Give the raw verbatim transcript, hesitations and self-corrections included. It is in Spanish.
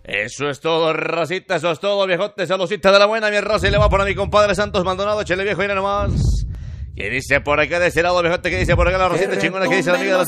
Eso es todo, Rosita, eso es todo, viejote. Saludcita de la buena, mi Rosy. Le va por a mi compadre Santos Maldonado. Échale, viejo, y nada más. ¿Qué dice por acá de ese lado, viejote? ¿Qué dice por acá la Rosita chingona? ¿Qué dice la amiga de la